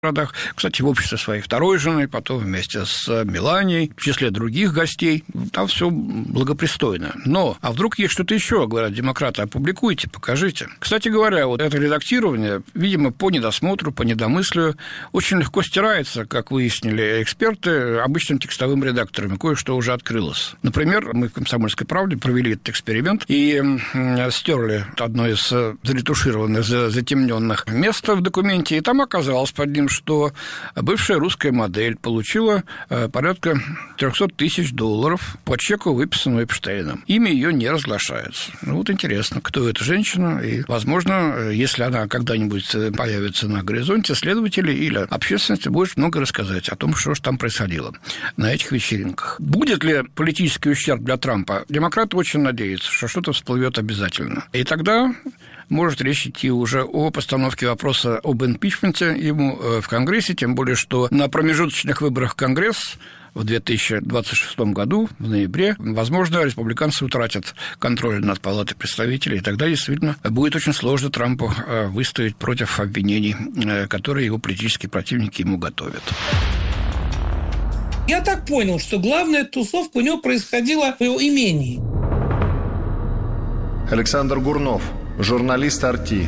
городах. Кстати, в обществе своей второй жены, потом вместе с Меланией, в числе других гостей. Там все благопристойно. Но, а вдруг есть что-то еще, говорят демократы, опубликуйте, покажите. Кстати говоря, вот это редактирование, видимо, по недосмотру, по недомыслию, очень легко стирается, как выяснили эксперты, обычным текстовым редакторами. Кое-что уже открылось. Например, мы в «Комсомольской правде» провели этот эксперимент и стерли одно из заретушированных, затемненных мест в документе, и там оказалось под ним, что бывшая русская модель получила порядка $300 тысяч по чеку, выписанному Эпштейном. Имя ее не разглашается. Ну, вот интересно, кто эта женщина, и, возможно, если она когда-нибудь появится на горизонте, следователи или общественность будет много рассказать о том, что же там происходило на этих вечеринках. Будет ли политический ущерб для Трампа? Демократы очень надеются, что что-то всплывет обязательно. И тогда может речь идти уже о постановке вопроса об импичменте ему в Конгрессе, тем более, что на промежуточных выборах в Конгресс в 2026 году, в ноябре, возможно, республиканцы утратят контроль над Палатой представителей, и тогда действительно будет очень сложно Трампу выстоять против обвинений, которые его политические противники ему готовят. Я так понял, что главная тусовка у него происходила в его имении. Александр Гурнов, журналист «Арти».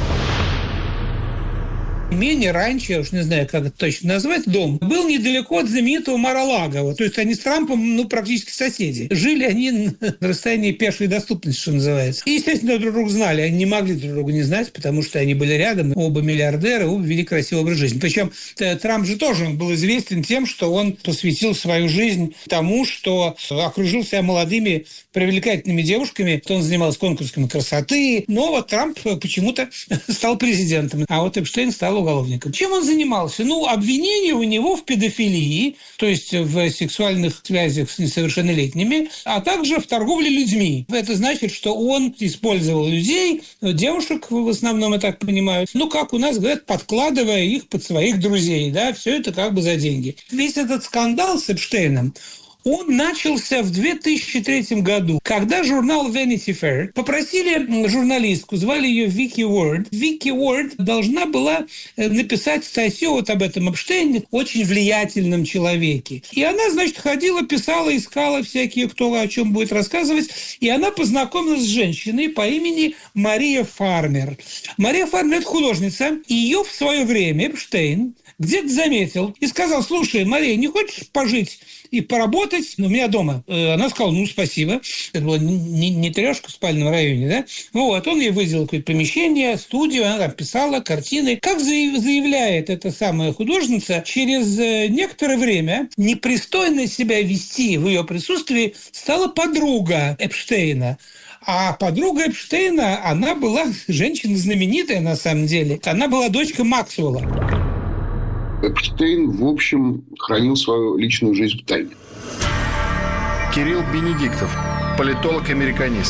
Имение, раньше, я уж не знаю, как это точно назвать, дом, был недалеко от знаменитого Мар-а-Лаго. То есть они с Трампом, практически соседи. Жили они на расстоянии пешей доступности, что называется. И, естественно, друг друга знали. Они не могли друг друга не знать, потому что они были рядом. Оба миллиардеры, оба вели красивый образ жизни. Причем Трамп же тоже он был известен тем, что он посвятил свою жизнь тому, что окружил себя молодыми, привлекательными девушками, что он занимался конкурсами красоты. Но вот Трамп почему-то стал президентом, а вот Эпштейн стал уголовником. Чем он занимался? Обвинения у него в педофилии, то есть в сексуальных связях с несовершеннолетними, а также в торговле людьми. Это значит, что он использовал людей, девушек в основном, я так понимаю, как у нас говорят, подкладывая их под своих друзей, да, все это как бы за деньги. Весь этот скандал с Эпштейном, он начался в 2003 году, когда журнал Vanity Fair попросили журналистку, звали ее Вики Уорд. Вики Уорд должна была написать статью вот об этом Эпштейне, очень влиятельном человеке. И она, значит, ходила, писала, искала всякие, кто о чем будет рассказывать, и она познакомилась с женщиной по имени Мария Фармер. Мария Фармер – это художница, и ее в свое время Эпштейн где-то заметил и сказал: слушай, Мария, не хочешь пожить и поработать у меня дома? Она сказала: спасибо. Это была не трешка в спальном районе, да? Он ей выделил какое-то помещение, студию, она там писала картины. Как заявляет эта самая художница, через некоторое время непристойно себя вести в ее присутствии стала подруга Эпштейна. А подруга Эпштейна, она была женщина знаменитая на самом деле. Она была дочка Максвелла. Эпштейн, в общем, хранил свою личную жизнь в тайне. Кирилл Бенедиктов, политолог-американист.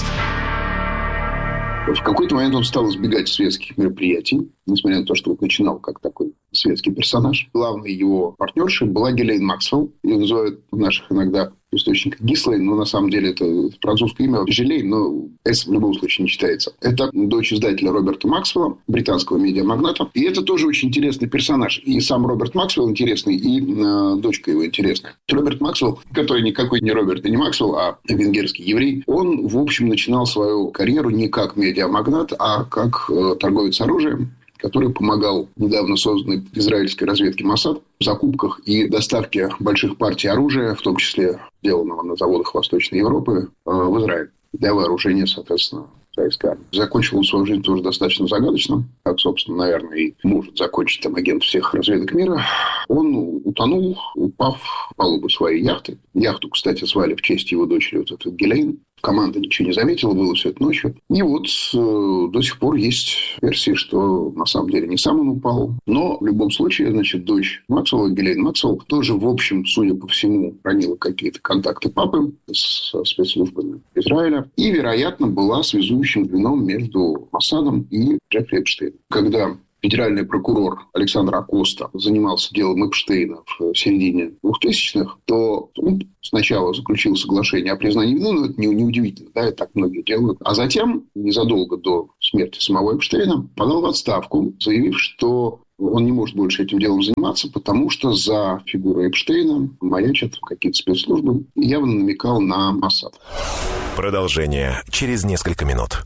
В какой-то момент он стал избегать светских мероприятий, несмотря на то, что начинал как такой светский персонаж. Главной его партнершей была Гhislaine Максвелл. Ее называют в наших иногда источниках Гислейн, но на самом деле это французское имя Жилейн, но «С» в любом случае не читается. Это дочь издателя Роберта Максвелла, британского медиамагната. И это тоже очень интересный персонаж. И сам Роберт Максвелл интересный, и дочка его интересная. Роберт Максвелл, который никакой не Роберт и не Максвелл, а венгерский еврей, он, в общем, начинал свою карьеру не как медиамагнат, а как торговец оружием, который помогал недавно созданной израильской разведке Моссад в закупках и доставке больших партий оружия, в том числе сделанного на заводах Восточной Европы, в Израиль для вооружения, соответственно, израильской армии. Закончил он свою жизнь тоже достаточно загадочно, как, собственно, наверное, и может закончить там агент всех разведок мира. Он утонул, упав в палубу своей яхты. Яхту, кстати, звали в честь его дочери Гhislaine. Команда ничего не заметила, было все это ночью. И до сих пор есть версии, что на самом деле не сам он упал. Но в любом случае, дочь Максвелла, Гhislaine Максвелл, тоже, в общем, судя по всему, хранила какие-то контакты папы со спецслужбами Израиля. И, вероятно, была связующим звеном между Моссадом и Джеффри Эпштейном. Когда федеральный прокурор Александр Акоста занимался делом Эпштейна в середине 2000-х, то он сначала заключил соглашение о признании вины, но это неудивительно, да, это так многие делают. А затем, незадолго до смерти самого Эпштейна, подал в отставку, заявив, что он не может больше этим делом заниматься, потому что за фигурой Эпштейна маячат какие-то спецслужбы, и явно намекал на Моссад. Продолжение через несколько минут.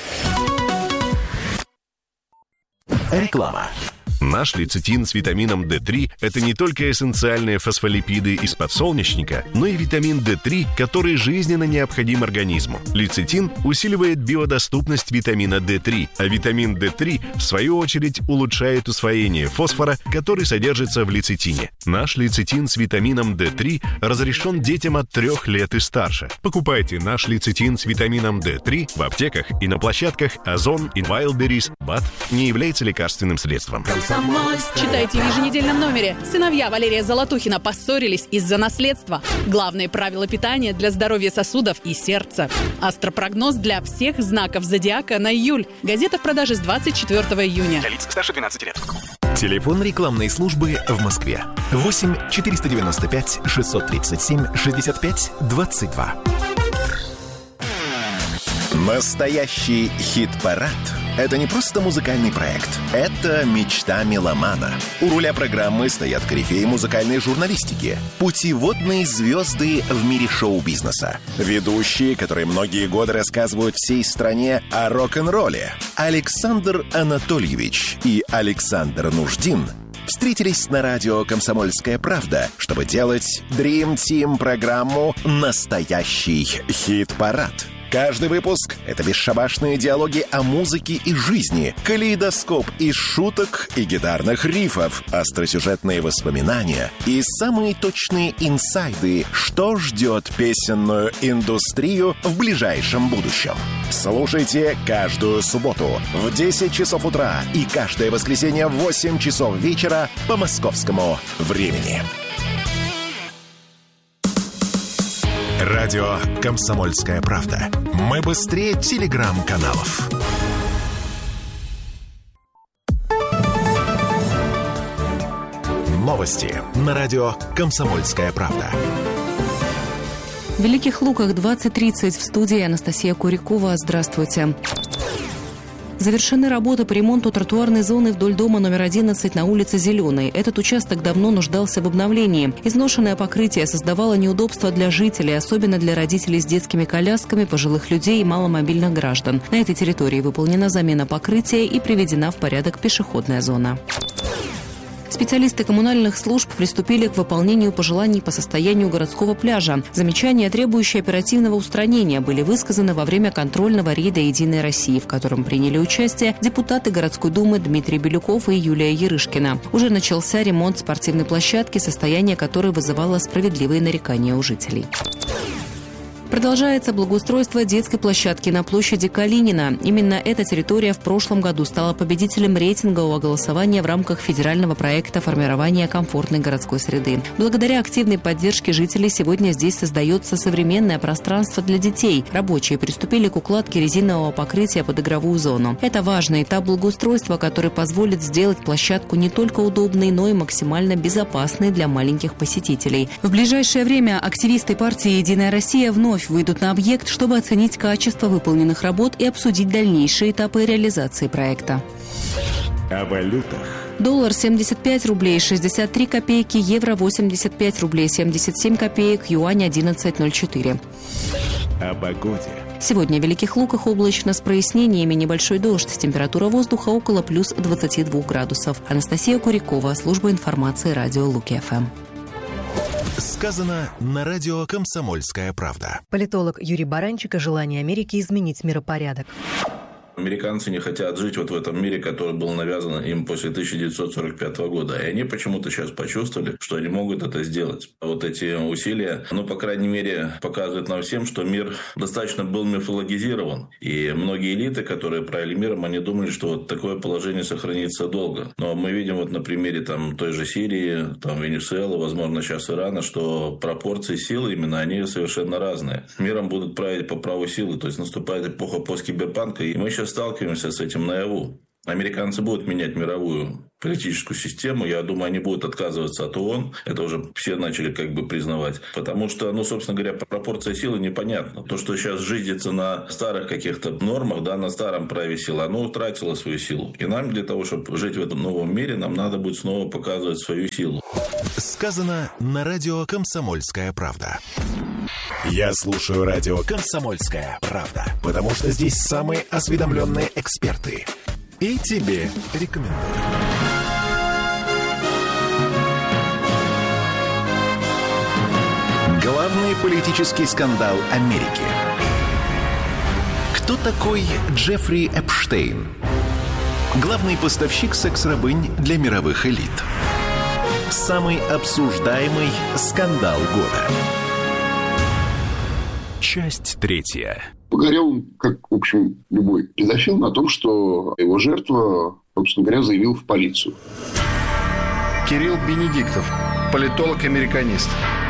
Реклама. Наш лецитин с витамином D3 – это не только эссенциальные фосфолипиды из подсолнечника, но и витамин D3, который жизненно необходим организму. Лецитин усиливает биодоступность витамина D3, а витамин D3, в свою очередь, улучшает усвоение фосфора, который содержится в лецитине. Наш лецитин с витамином D3 разрешен детям от 3 лет и старше. Покупайте наш лецитин с витамином D3 в аптеках и на площадках Озон и Wildberries. БАД не является лекарственным средством. Читайте в еженедельном номере. Сыновья Валерия Золотухина поссорились из-за наследства. Главные правила питания для здоровья сосудов и сердца. Астропрогноз для всех знаков зодиака на июль. Газета в продаже с 24 июня. Для лиц старше 12 лет. Телефон рекламной службы в Москве. 8 495 637 65 22. Настоящий хит-парад – это не просто музыкальный проект. Это мечта меломана. У руля программы стоят корифеи музыкальной журналистики, путеводные звезды в мире шоу-бизнеса, ведущие, которые многие годы рассказывают всей стране о рок-н-ролле. Александр Анатольевич и Александр Нуждин встретились на радио «Комсомольская правда», чтобы делать Dream Team программу «Настоящий хит-парад». Каждый выпуск — это бесшабашные диалоги о музыке и жизни, калейдоскоп из шуток и гитарных рифов, остросюжетные воспоминания и самые точные инсайды, что ждет песенную индустрию в ближайшем будущем. Слушайте каждую субботу в 10 часов утра и каждое воскресенье в 8 часов вечера по московскому времени. Радио «Комсомольская правда». Мы быстрее телеграм-каналов. Новости на радио «Комсомольская правда». В Великих Луках 20:30 в студии Анастасия Курякова. Здравствуйте. Завершены работы по ремонту тротуарной зоны вдоль дома номер 11 на улице Зеленой. Этот участок давно нуждался в обновлении. Изношенное покрытие создавало неудобства для жителей, особенно для родителей с детскими колясками, пожилых людей и маломобильных граждан. На этой территории выполнена замена покрытия и приведена в порядок пешеходная зона. Специалисты коммунальных служб приступили к выполнению пожеланий по состоянию городского пляжа. Замечания, требующие оперативного устранения, были высказаны во время контрольного рейда «Единой России», в котором приняли участие депутаты городской думы Дмитрий Белюков и Юлия Ярышкина. Уже начался ремонт спортивной площадки, состояние которой вызывало справедливые нарекания у жителей. Продолжается благоустройство детской площадки на площади Калинина. Именно эта территория в прошлом году стала победителем рейтингового голосования в рамках федерального проекта формирования комфортной городской среды. Благодаря активной поддержке жителей сегодня здесь создается современное пространство для детей. Рабочие приступили к укладке резинового покрытия под игровую зону. Это важный этап благоустройства, который позволит сделать площадку не только удобной, но и максимально безопасной для маленьких посетителей. В ближайшее время активисты партии «Единая Россия» вновь выйдут на объект, чтобы оценить качество выполненных работ и обсудить дальнейшие этапы реализации проекта. О валютах. Доллар 75 рублей 63 копейки, евро 85 рублей 77 копеек, юань 11,04. О погоде. Сегодня в Великих Луках облачно с прояснениями, небольшой дождь. Температура воздуха около плюс 22 градусов. Анастасия Курякова, служба информации радио Луки-ФМ. Сказано на радио «Комсомольская правда». Политолог Юрий Баранчик о желании Америки изменить миропорядок. Американцы не хотят жить вот в этом мире, который был навязан им после 1945 года. И они почему-то сейчас почувствовали, что они могут это сделать. Вот эти усилия, по крайней мере, показывают нам всем, что мир достаточно был мифологизирован. И многие элиты, которые правили миром, они думали, что вот такое положение сохранится долго. Но мы видим вот на примере той же Сирии, Венесуэлы, возможно, сейчас Ирана, что пропорции силы именно, они совершенно разные. Миром будут править по праву силы, то есть наступает эпоха посткиберпанка, и мы сейчас сталкиваемся с этим наяву. Американцы будут менять мировую политическую систему. Я думаю, они будут отказываться от ООН. Это уже все начали признавать. Потому что, собственно говоря, пропорция силы непонятна. То, что сейчас жизнится на старых каких-то нормах, на старом праве силы, оно утратило свою силу. И нам для того, чтобы жить в этом новом мире, нам надо будет снова показывать свою силу. Сказано на радио «Комсомольская правда». Я слушаю радио «Комсомольская правда», потому что здесь самые осведомленные эксперты. И тебе рекомендую. Главный политический скандал Америки. Кто такой Джеффри Эпштейн? Главный поставщик секс-рабынь для мировых элит. Самый обсуждаемый скандал года. Часть 3. Погорел, как, в общем, любой педофил, на том, что его жертва, собственно говоря, заявил в полицию. Кирилл Бенедиктов, политолог-американист.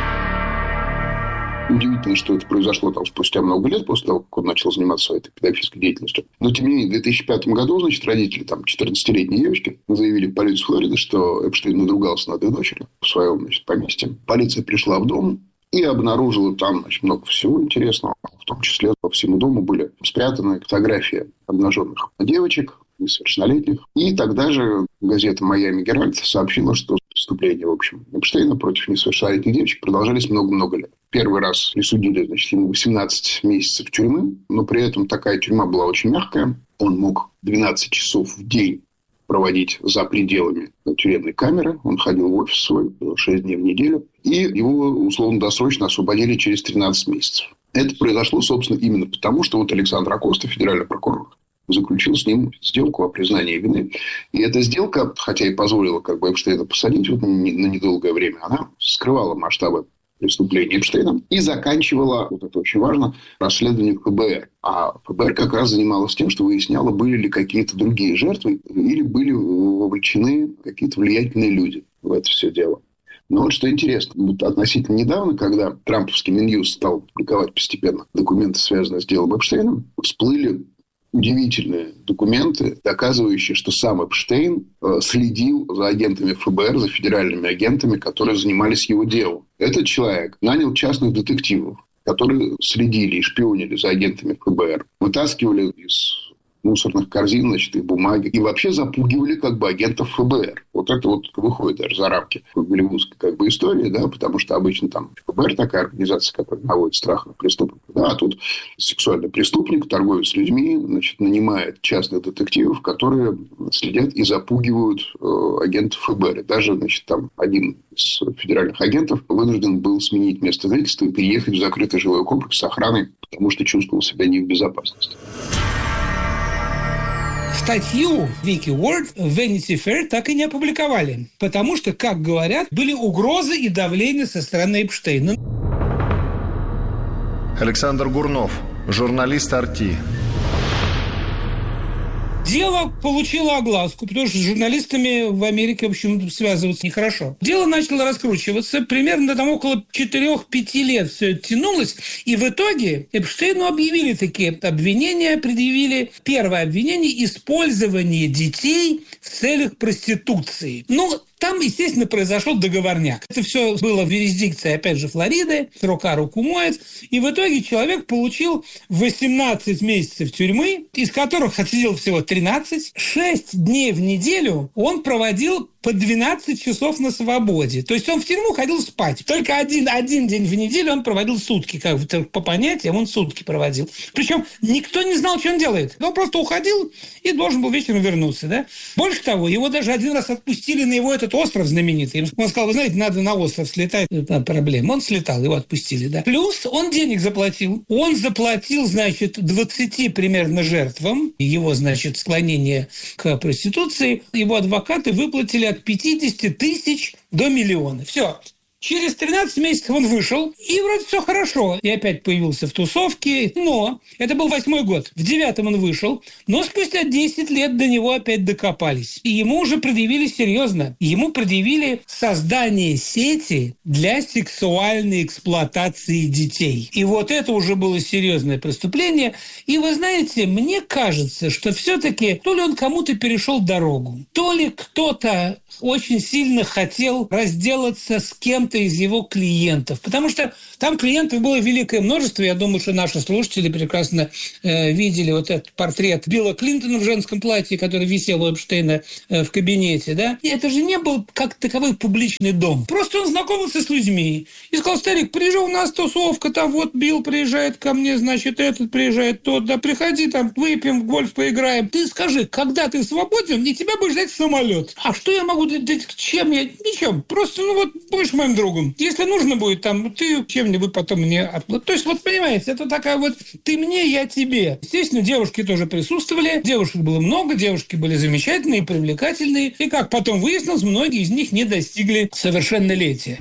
Удивительно, что это произошло спустя много лет после того, как он начал заниматься своей педофильской деятельностью. Но, тем не менее, в 2005 году, родители 14-летней девочки заявили в полицию Флориды, что Эпштейн надругался над их дочерью в своем поместье. Полиция пришла в дом и обнаружила там много всего интересного. В том числе по всему дому были спрятаны фотографии обнаженных девочек, несовершеннолетних. И тогда же газета «Майами Геральд» сообщила, что преступления, в общем, Эпштейна против несовершеннолетних девочек продолжались много-много лет. Первый раз присудили, ему 18 месяцев тюрьмы, но при этом такая тюрьма была очень мягкая. Он мог 12 часов в день проводить за пределами тюремной камеры. Он ходил в офис свой 6 дней в неделю. И его условно-досрочно освободили через 13 месяцев. Это произошло, собственно, именно потому, что Александр Акоста, федеральный прокурор, заключил с ним сделку о признании вины. И эта сделка, хотя и позволила Эпштейна посадить на недолгое время, она скрывала масштабы преступления Эпштейна и заканчивала, это очень важно, расследование ФБР. А ФБР как раз занималась тем, что выясняло, были ли какие-то другие жертвы или были вовлечены какие-то влиятельные люди в это все дело. Но что интересно, относительно недавно, когда трамповский Минюст стал публиковать постепенно документы, связанные с делом Эпштейна, всплыли удивительные документы, доказывающие, что сам Эпштейн следил за агентами ФБР, за федеральными агентами, которые занимались его делом. Этот человек нанял частных детективов, которые следили и шпионили за агентами ФБР, вытаскивали из мусорных корзин, их бумаги, и вообще запугивали агентов ФБР. Это выходит даже за рамки голливудской истории, потому что обычно ФБР такая организация, которая наводит страх на преступников. А тут сексуальный преступник, торговец людьми, нанимает частных детективов, которые следят и запугивают агентов ФБР. И даже, один из федеральных агентов вынужден был сменить место жительства и переехать в закрытый жилой комплекс с охраной, потому что чувствовал себя не в безопасности. Статью Вики Уорд в Vanity Fair так и не опубликовали, потому что, как говорят, были угрозы и давление со стороны Эпштейна. Александр Гурнов, журналист RT. Дело получило огласку, потому что с журналистами в Америке, в общем, связываться нехорошо. Дело начало раскручиваться. Примерно около 4-5 лет все это тянулось. И в итоге Эпштейну объявили такие обвинения, предъявили первое обвинение – использование детей в целях проституции. Там, естественно, произошел договорняк. Это все было в юрисдикции, опять же, Флориды. Рука руку моет. И в итоге человек получил 18 месяцев тюрьмы, из которых отсидел всего 13. 6 дней в неделю он проводил по 12 часов на свободе. То есть он в тюрьму ходил спать. Только один день в неделю он проводил сутки. По понятиям он сутки проводил. Причем никто не знал, что он делает. Он просто уходил и должен был вечером вернуться. Да? Больше того, его даже один раз отпустили на его этот остров знаменитый. Он сказал, вы знаете, надо на остров слетать. Это проблема. Он слетал, его отпустили. Да? Плюс он денег заплатил. Он заплатил, 20 примерно жертвам его, склонение к проституции. Его адвокаты выплатили от 50 тысяч до миллиона. Все. Через 13 месяцев он вышел, и вроде все хорошо. И опять появился в тусовке. Но это был 8-й год. В 9-м он вышел, но спустя 10 лет до него опять докопались. И ему уже предъявили серьезно. Ему предъявили создание сети для сексуальной эксплуатации детей. И вот это уже было серьезное преступление. И вы знаете, мне кажется, что все-таки то ли он кому-то перешел дорогу, то ли кто-то очень сильно хотел разделаться с кем-то из его клиентов. Потому что там клиентов было великое множество. Я думаю, что наши слушатели прекрасно видели вот этот портрет Билла Клинтона в женском платье, который висел у Эпштейна в кабинете. Да? И это же не был как таковой публичный дом. Просто он знакомился с людьми и сказал: старик, приезжай, у нас тусовка, там вот Билл приезжает ко мне, значит, этот приезжает, тот, да, приходи, там, выпьем, в гольф поиграем. Ты скажи, когда ты свободен, и тебя будет ждать самолет. А что я могу дать? Чем я? Ничем. Просто, будешь моим другом. Если нужно будет, там, ты чем-нибудь потом мне отплатишь. То есть, вот, понимаете, это такая вот ты мне, я тебе. Естественно, девушки тоже присутствовали. Девушек было много, девушки были замечательные, привлекательные. И, как потом выяснилось, многие из них не достигли совершеннолетия.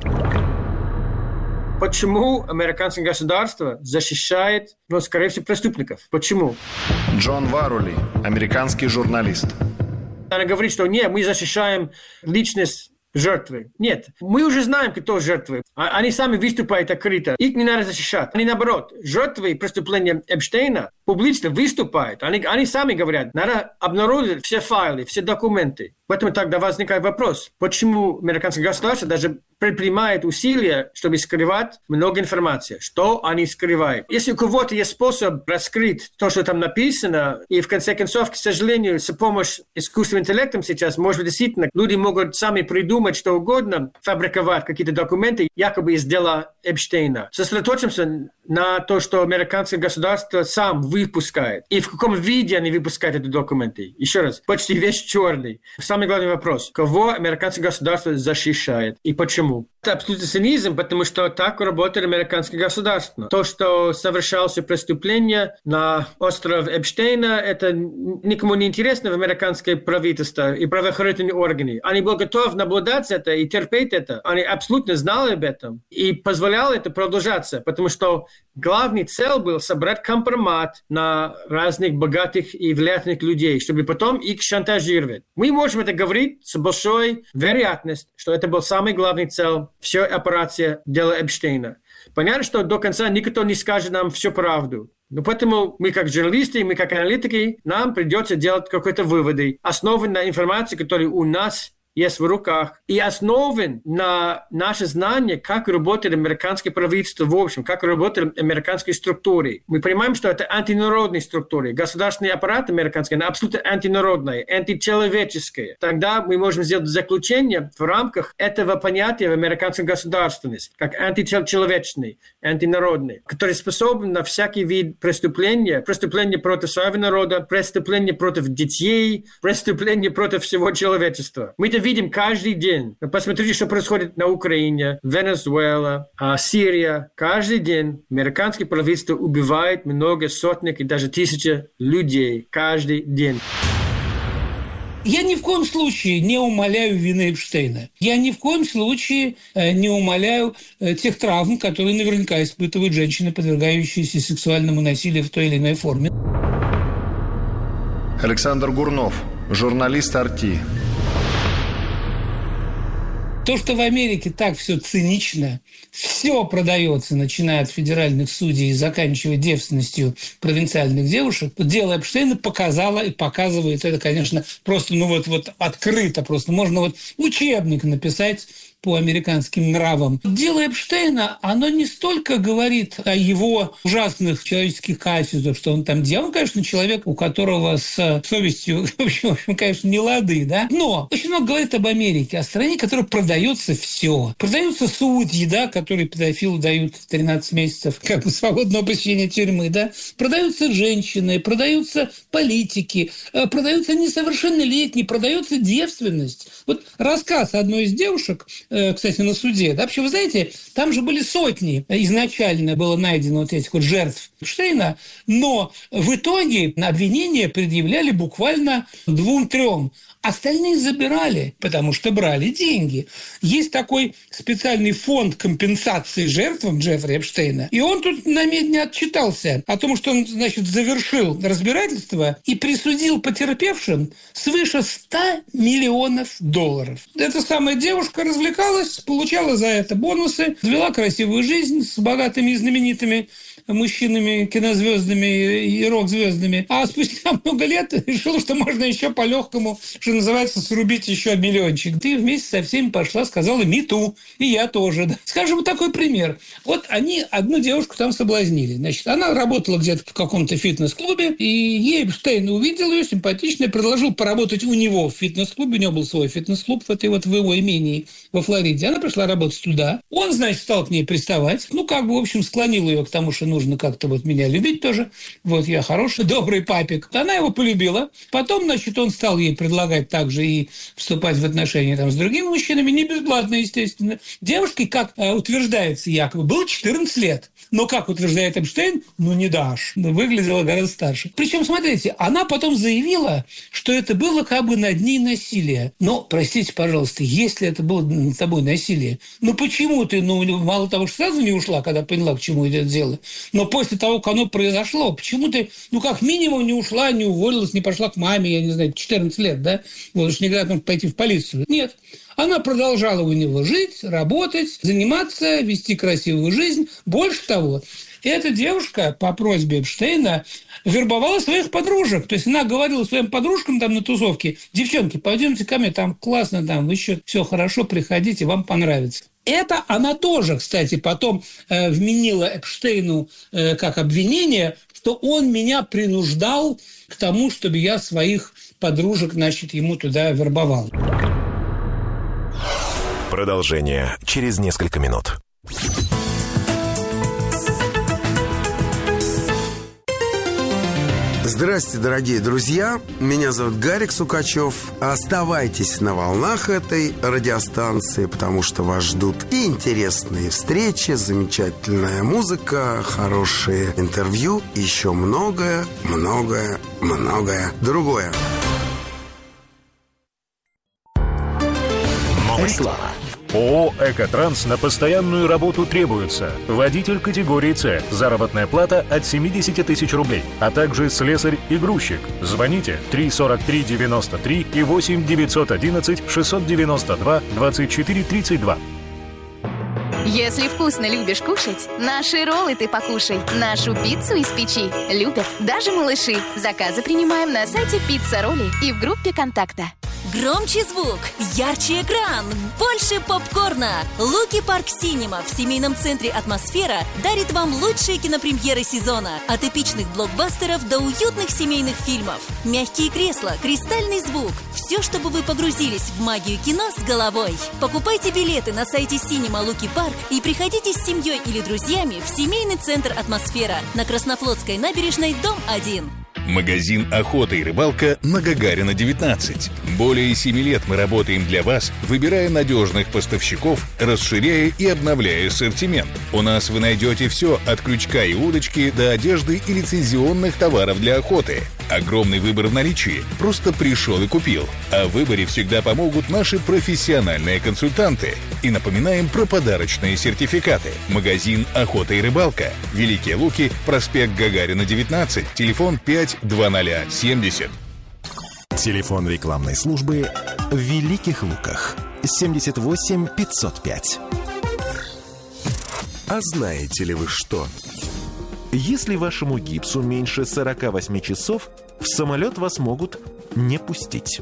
Почему американское государство защищает, скорее всего, преступников? Почему? Джон Варули, американский журналист. Она говорит, что нет, мы защищаем личность жертвы. Нет, мы уже знаем, кто жертвы. Они сами выступают открыто. Их не надо защищать. Они, наоборот, жертвы преступления Эпштейна публично выступают. Они сами говорят, надо обнародовать все файлы, все документы. Поэтому тогда возникает вопрос, почему американское государство даже предпринимает усилия, чтобы скрывать много информации. Что они скрывают? Если у кого-то есть способ раскрыть то, что там написано, и в конце концов, к сожалению, с помощью искусственного интеллекта сейчас, может быть, действительно, люди могут сами придумать что угодно, фабриковать какие-то документы, якобы из дела Эпштейна. Сосредоточимся на то, что американское государство сам выпускает. И в каком виде они выпускают эти документы. Еще раз, почти весь черный. Самый главный вопрос. Кого американское государство защищает и почему? Это абсолютно цинизм, потому что так работает американское государство. То, что совершалось преступление на острове Эпштейна, это никому не интересно в американское правительство и правоохранительные органы. Они были готовы наблюдать это и терпеть это. Они абсолютно знали об этом и позволяли это продолжаться, потому что главный цель был собрать компромат на разных богатых и влиятельных людей, чтобы потом их шантажировать. Мы можем это говорить с большой вероятностью, что это был самый главный цель всей операции дела Эпштейна. Понятно, что до конца никто не скажет нам всю правду. Но поэтому мы как журналисты, мы как аналитики, нам придется делать какие-то выводы, основанные на информации, которая у нас есть в руках, и основан на наше знание, как работает американское правительство в общем, как работают американские структуры. Мы понимаем, что это антинародные структуры. Государственный аппарат американский, он абсолютно антинародный, античеловеческий. Тогда мы можем сделать заключение в рамках этого понятия в американской государственности, как античеловечный, антинародный, который способен на всякий вид преступления, преступления против своего народа, преступления против детей, преступления против всего человечества. Мы это видим каждый день. Посмотрите, что происходит на Украине, Венесуэла, Сирия. Каждый день американское правительство убивает много сотен и даже тысяч людей. Каждый день. Я ни в коем случае не умаляю вины Эпштейна. Я ни в коем случае не умаляю тех травм, которые наверняка испытывают женщины, подвергающиеся сексуальному насилию в той или иной форме. Александр Гурнов, журналист «Арти». То, что в Америке так все цинично, все продается, начиная от федеральных судей и заканчивая девственностью провинциальных девушек, дело Эпштейна показало и показывает это, конечно, просто, открыто, просто можно учебник написать по американским нравам. Дело Эпштейна, оно не столько говорит о его ужасных человеческих качествах, что он там делал. Он, конечно, человек, у которого с совестью, в общем, конечно, не лады, да? Но очень много говорит об Америке, о стране, которая продается все. Продаются судьи, да, которые педофилу дают 13 месяцев как бы свободного посещения тюрьмы, да? Продаются женщины, продаются политики, продаются несовершеннолетние, продается девственность. Вот рассказ одной из девушек, кстати, на суде. Да, вообще, вы знаете, там же были сотни изначально было найдено этих жертв Эпштейна, но в итоге обвинения предъявляли буквально 2-3. Остальные забирали, потому что брали деньги. есть такой специальный фонд компенсации жертвам Джеффри Эпштейна, и он тут на медне отчитался о том, что он, значит, завершил разбирательство и присудил потерпевшим свыше $100 миллионов. Эта самая девушка развлекалась, получала за это бонусы, вела красивую жизнь с богатыми и знаменитыми мужчинами, кинозвездами и рок-звездами. А спустя много лет решила, что можно еще по-легкому, что называется, срубить еще миллиончик. Ты вместе со всеми пошла, сказала «me too», и я тоже. Да. Скажем, вот такой пример. Вот они одну девушку там соблазнили. Значит, она работала где-то в каком-то фитнес-клубе, и ей Эпштейн увидел ее, симпатичный, предложил поработать у него в фитнес-клубе. У него был свой фитнес-клуб в его имении во Флориде. Она пришла работать туда. Он, значит, стал к ней приставать. Ну, как бы, в общем, склонил ее к тому, что нужно как-то вот меня любить тоже. Вот я хороший, добрый папик. Она его полюбила. Потом, значит, он стал ей предлагать также и вступать в отношения там с другими мужчинами. Не бесплатно, естественно. Девушке, как утверждается якобы, было 14 лет. Но, как утверждает Эпштейн, ну, не дашь. Выглядела гораздо старше. Причем, смотрите, она потом заявила, что это было как бы над ней насилие. Но, простите, пожалуйста, если это было над тобой насилие, ну, почему ты, мало того, что сразу не ушла, когда поняла, к чему идет дело, но после того, как оно произошло, почему ты, как минимум, не ушла, не уволилась, не пошла к маме, я не знаю, 14 лет, да? Вот уж не говорят, может пойти в полицию. Нет. Она продолжала у него жить, работать, заниматься, вести красивую жизнь. Больше того, эта девушка по просьбе Эпштейна вербовала своих подружек. То есть она говорила своим подружкам там на тусовке: девчонки, пойдемте ко мне, там классно, там еще все хорошо, приходите, вам понравится. Это она тоже, кстати, потом вменила Эпштейну как обвинение, что он меня принуждал к тому, чтобы я своих подружек, значит, ему туда вербовал. Продолжение через несколько минут. Здравствуйте, дорогие друзья. Меня зовут Гарик Сукачев. Оставайтесь на волнах этой радиостанции, потому что вас ждут и интересные встречи, замечательная музыка, хорошие интервью, еще многое другое. Реклама. ООО «Экотранс» на постоянную работу требуется. Водитель категории «С». Заработная плата от 70 тысяч рублей. А также слесарь и грузчик. Звоните 343-93 и 8-911-692-24-32. Если вкусно любишь кушать, наши роллы ты покушай. Нашу пиццу из печи любят даже малыши. Заказы принимаем на сайте «Пицца Ролли» и в группе «Контакта». Громче звук, ярче экран, больше попкорна. Луки Парк Синема в семейном центре «Атмосфера» дарит вам лучшие кинопремьеры сезона. От эпичных блокбастеров до уютных семейных фильмов. Мягкие кресла, кристальный звук. Все, чтобы вы погрузились в магию кино с головой. Покупайте билеты на сайте Синема Луки Парк и приходите с семьей или друзьями в семейный центр «Атмосфера» на Краснофлотской набережной, дом 1. Магазин «Охота и рыбалка» на Гагарина, 19. Более 7 лет мы работаем для вас, выбирая надежных поставщиков, расширяя и обновляя ассортимент. У нас вы найдете все от крючка и удочки до одежды и лицензионных товаров для охоты. Огромный выбор в наличии. Просто пришел и купил. О выборе всегда помогут наши профессиональные консультанты. И напоминаем про подарочные сертификаты. Магазин «Охота и рыбалка». Великие Луки, проспект Гагарина, 19. Телефон 52070. Телефон рекламной службы в Великих Луках. 78 505. А знаете ли вы что? Если вашему гипсу меньше 48 часов, в самолет вас могут не пустить.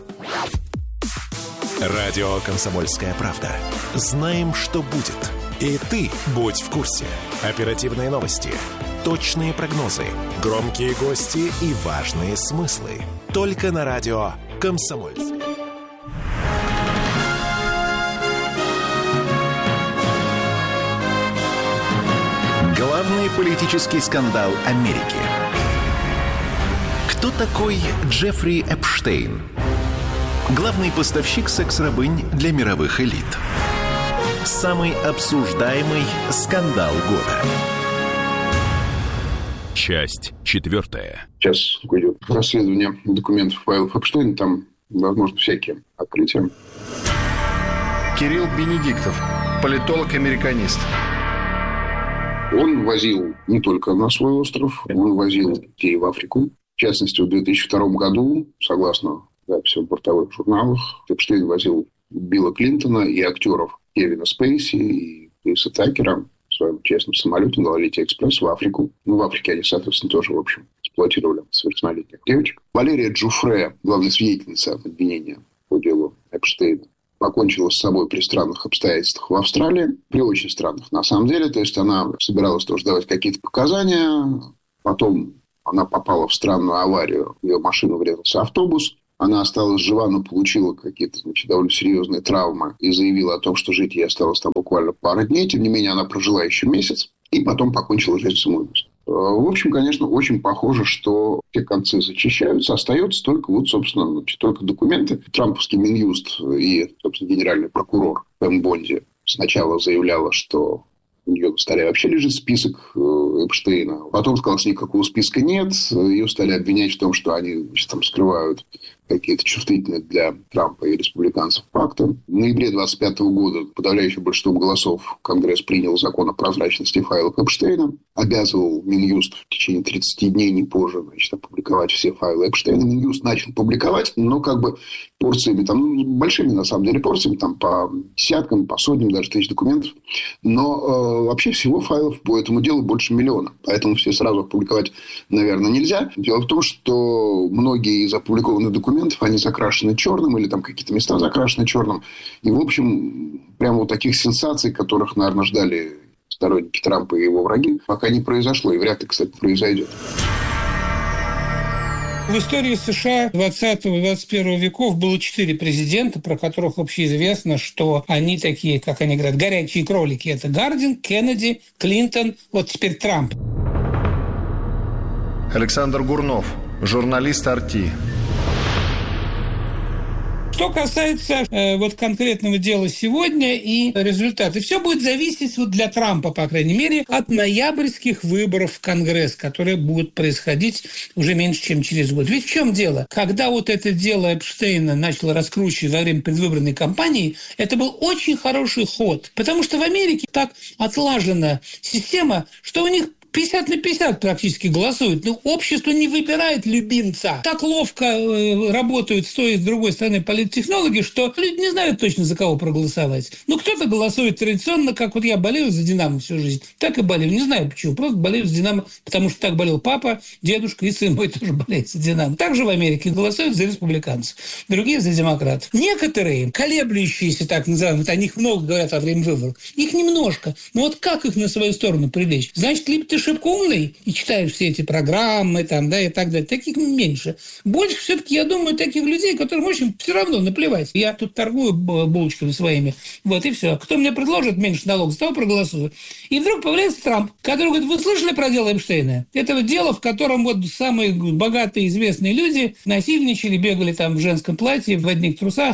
Радио «Комсомольская правда». Знаем, что будет. И ты будь в курсе. Оперативные новости, точные прогнозы, громкие гости и важные смыслы. Только на радио «Комсомольская». Главный политический скандал Америки. Кто такой Джеффри Эпштейн? Главный поставщик секс-рабынь для мировых элит. Самый обсуждаемый скандал года. Часть 4. Сейчас идет расследование документов, файлов Эпштейна. Там, возможно, всякие открытия. Кирилл Бенедиктов, политолог-американист. Он возил не только на свой остров, он возил детей в Африку. В частности, в 2002 году, согласно записям в бортовых журналах, Эпштейн возил Билла Клинтона и актеров Кевина Спейси и Криса Такера в своем частном самолете на Лолите Экспресс в Африку. В Африке они, соответственно, тоже, в общем, эксплуатировали совершеннолетних девочек. Валерия Джуфре, главная свидетельница обвинения по делу Эпштейна, покончила с собой при странных обстоятельствах в Австралии. При очень странных, на самом деле. То есть она собиралась тоже давать какие-то показания. Потом она попала в странную аварию. В ее машину врезался автобус. Она осталась жива, но получила какие-то довольно серьезные травмы и заявила о том, что жить ей осталось там буквально пару дней. Тем не менее, она прожила еще месяц и потом покончила жизнь самоубийством. В общем, конечно, очень похоже, что все концы зачищаются. Остается только, собственно, только документы. Трамповский Минюст и, собственно, генеральный прокурор Пэм Бонди сначала заявляла, что у нее на столе вообще лежит список Эпштейна. Потом сказал, что никакого списка нет. Ее стали обвинять в том, что они там скрывают какие-то чувствительные для Трампа и республиканцев факты. В ноябре 2025 года подавляющим большинством голосов Конгресс принял закон о прозрачности файлов Эпштейна, обязывал Минюст в течение 30 дней, не позже, опубликовать все файлы Эпштейна. Минюст начал публиковать, но порциями, большими на самом деле порциями, по десяткам, по сотням даже тысяч документов. Но вообще всего файлов по этому делу больше миллиона. Поэтому все сразу опубликовать, наверное, нельзя. Дело в том, что многие из опубликованных документов, они закрашены черным, или там какие-то места закрашены черным. И, в общем, прямо таких сенсаций, которых, наверное, ждали сторонники Трампа и его враги, пока не произошло. И вряд ли, кстати, произойдет. В истории США 20-21 веков было 4 президента, про которых общеизвестно, что они такие, как они говорят, горячие кролики. Это Гардинг, Кеннеди, Клинтон, вот теперь Трамп. Александр Гурнов, журналист «Арти». Что касается конкретного дела сегодня и результата, все будет зависеть для Трампа, по крайней мере, от ноябрьских выборов в Конгресс, которые будут происходить уже меньше, чем через год. Ведь в чем дело? Когда это дело Эпштейна начало раскручивать во время предвыборной кампании, это был очень хороший ход, потому что в Америке так отлажена система, что у них 50 на 50 практически голосуют. Но общество не выбирает любимца. Так ловко работают с той и с другой стороны политтехнологи, что люди не знают точно, за кого проголосовать. Кто-то голосует традиционно, как я болею за «Динамо» всю жизнь. Так и болею. Не знаю почему. Просто болею за «Динамо», потому что так болел папа, дедушка и сын мой тоже болеют за «Динамо». Также в Америке голосуют за республиканцев. Другие за демократов. Некоторые, колеблющиеся, так называемые, о них много говорят во время выборов. Их немножко. Но как их на свою сторону привлечь? Значит, либо ты шибко умный и читаешь все эти программы и так далее. Таких меньше. Больше все-таки, я думаю, таких людей, которым очень все равно наплевать. Я тут торгую булочками своими. И все. Кто мне предложит меньше налогов, за того проголосую. И вдруг появляется Трамп, который говорит: вы слышали про дело Эпштейна? Это дело, в котором самые богатые известные люди насильничали, бегали в женском платье, в одних трусах.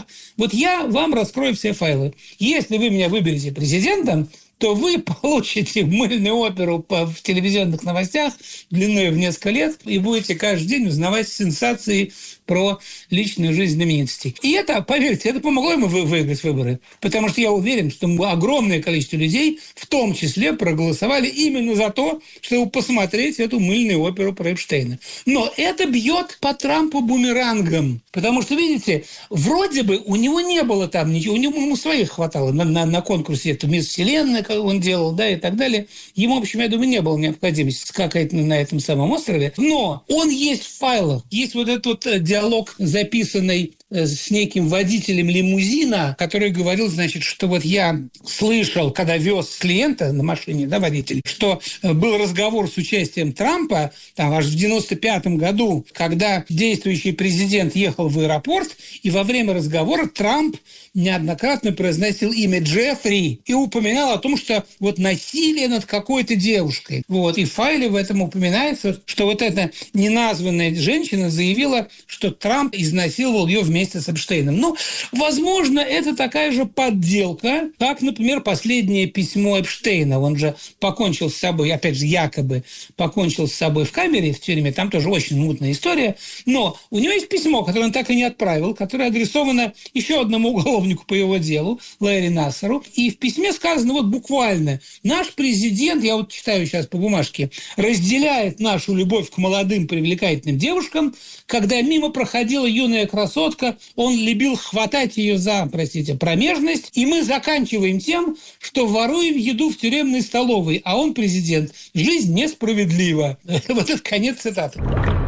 Я вам раскрою все файлы. Если вы меня выберете президентом, то вы получите мыльную оперу в телевизионных новостях длиной в несколько лет и будете каждый день узнавать сенсации про личную жизнь знаменитостей. И это, поверьте, это помогло ему выиграть выборы. Потому что я уверен, что огромное количество людей, в том числе, проголосовали именно за то, чтобы посмотреть эту мыльную оперу про Эпштейна. Но это бьет по Трампу бумерангом. Потому что, видите, вроде бы у него не было там ничего, ему своих хватало на конкурсе, это «Мисс Вселенная», как он делал, и так далее. Ему, в общем, я думаю, не было необходимости скакать на этом самом острове. Но он есть в файлах. Есть этот диалог, записанный с неким водителем лимузина, который говорил, что я слышал, когда вез клиента на машине, водитель, что был разговор с участием Трампа, аж в 95-м году, когда действующий президент ехал в аэропорт, и во время разговора Трамп неоднократно произносил имя Джеффри и упоминал о том, что насилие над какой-то девушкой. И в файле в этом упоминается, что эта неназванная женщина заявила, что Трамп изнасиловал ее вместе вместе с Эпштейном. Ну, возможно, это такая же подделка, как, например, последнее письмо Эпштейна. Он же покончил с собой, опять же, якобы покончил с собой в камере, в тюрьме. Там тоже очень мутная история. Но у него есть письмо, которое он так и не отправил, которое адресовано еще одному уголовнику по его делу, Ларри Нассеру. И в письме сказано вот буквально: наш президент, я вот читаю сейчас по бумажке, разделяет нашу любовь к молодым привлекательным девушкам. Когда мимо проходила юная красотка, он любил хватать ее за, промежность. И мы заканчиваем тем, что воруем еду в тюремной столовой, а он президент. Жизнь несправедлива. Вот это конец цитаты.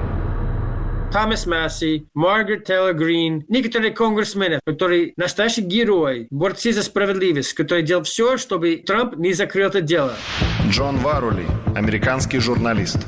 Томас Масси, Маргарет Тейлор Грин, некоторые конгрессмены, которые настоящие герои, борцы за справедливость, которые делают все, чтобы Трамп не закрыл это дело. Джон Варули, американский журналист.